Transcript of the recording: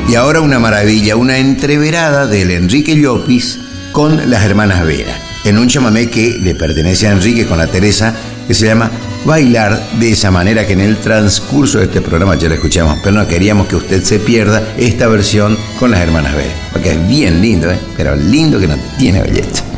Y ahora una maravilla, una entreverada del Enrique Llopis con las hermanas Vera, en un chamamé que le pertenece a Enrique con la Teresa, que se llama Bailar de esa manera, que en el transcurso de este programa ya lo escuchamos, pero no queríamos que usted se pierda esta versión con las hermanas Vera, porque es bien lindo, pero lindo que no tiene belleza.